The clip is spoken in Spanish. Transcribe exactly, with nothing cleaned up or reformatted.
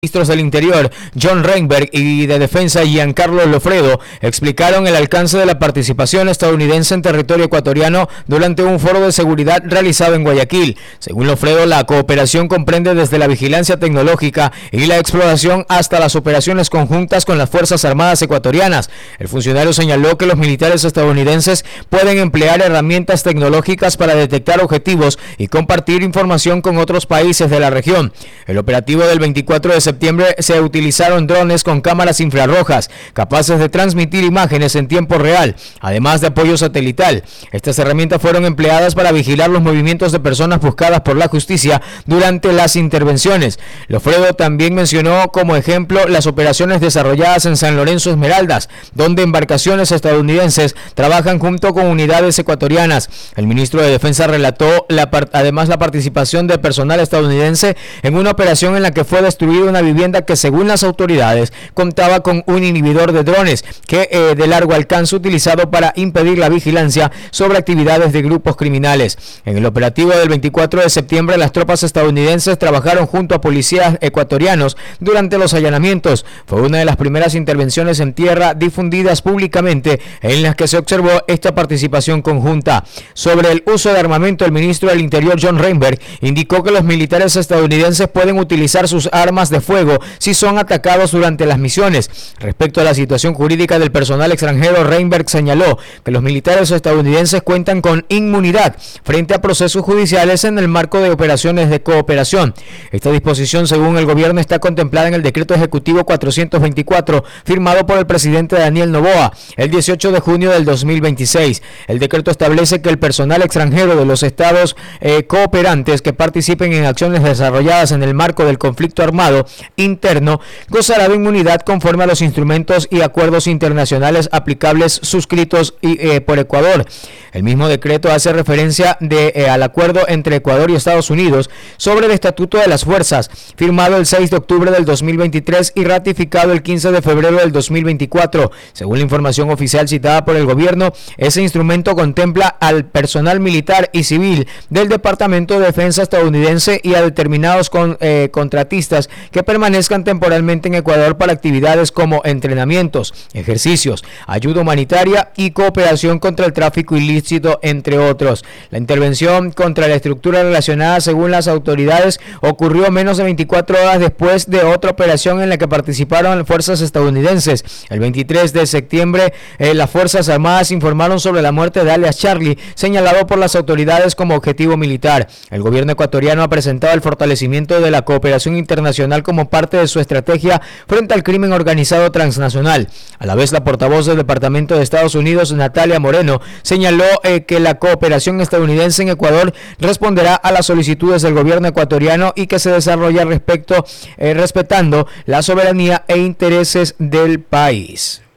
Ministros del Interior, John Reinberg, y de Defensa, Giancarlo Lofredo, explicaron el alcance de la participación estadounidense en territorio ecuatoriano durante un foro de seguridad realizado en Guayaquil. Según Lofredo, la cooperación comprende desde la vigilancia tecnológica y la exploración hasta las operaciones conjuntas con las Fuerzas Armadas ecuatorianas. El funcionario señaló que los militares estadounidenses pueden emplear herramientas tecnológicas para detectar objetivos y compartir información con otros países de la región. El operativo del veinticuatro de septiembre septiembre se utilizaron drones con cámaras infrarrojas capaces de transmitir imágenes en tiempo real, además de apoyo satelital. Estas herramientas fueron empleadas para vigilar los movimientos de personas buscadas por la justicia durante las intervenciones. Lofredo también mencionó como ejemplo las operaciones desarrolladas en San Lorenzo Esmeraldas, donde embarcaciones estadounidenses trabajan junto con unidades ecuatorianas. El ministro de Defensa relató la, además la participación de personal estadounidense en una operación en la que fue destruida una vivienda que, según las autoridades, contaba con un inhibidor de drones que eh, de largo alcance utilizado para impedir la vigilancia sobre actividades de grupos criminales. En el operativo del veinticuatro de septiembre, las tropas estadounidenses trabajaron junto a policías ecuatorianos durante los allanamientos. Fue una de las primeras intervenciones en tierra difundidas públicamente en las que se observó esta participación conjunta. Sobre el uso de armamento, el ministro del Interior, John Reinberg, indicó que los militares estadounidenses pueden utilizar sus armas de fuego si son atacados durante las misiones. Respecto a la situación jurídica del personal extranjero, Reinberg señaló que los militares estadounidenses cuentan con inmunidad frente a procesos judiciales en el marco de operaciones de cooperación. Esta disposición, según el gobierno, está contemplada en el decreto ejecutivo cuatrocientos veinticuatro, firmado por el presidente Daniel Noboa el dieciocho de junio del dos mil veintiséis. El decreto establece que el personal extranjero de los estados eh, cooperantes que participen en acciones desarrolladas en el marco del conflicto armado interno gozará de inmunidad conforme a los instrumentos y acuerdos internacionales aplicables suscritos y, eh, por Ecuador. El mismo decreto hace referencia de, eh, al acuerdo entre Ecuador y Estados Unidos sobre el Estatuto de las Fuerzas, firmado el seis de octubre del dos mil veintitrés y ratificado el quince de febrero del dos mil veinticuatro. Según la información oficial citada por el gobierno, ese instrumento contempla al personal militar y civil del Departamento de Defensa estadounidense y a determinados con, eh, contratistas que permanezcan temporalmente en Ecuador para actividades como entrenamientos, ejercicios, ayuda humanitaria y cooperación contra el tráfico ilícito, entre otros. La intervención contra la estructura relacionada, según las autoridades, ocurrió menos de veinticuatro horas después de otra operación en la que participaron fuerzas estadounidenses. El veintitrés de septiembre, eh, las Fuerzas Armadas informaron sobre la muerte de alias Charlie, señalado por las autoridades como objetivo militar. El gobierno ecuatoriano ha presentado el fortalecimiento de la cooperación internacional como parte de su estrategia frente al crimen organizado transnacional. A la vez, la portavoz del Departamento de Estados Unidos, Natalia Moreno, señaló eh, que la cooperación estadounidense en Ecuador responderá a las solicitudes del gobierno ecuatoriano y que se desarrolla respecto, eh, respetando la soberanía e intereses del país.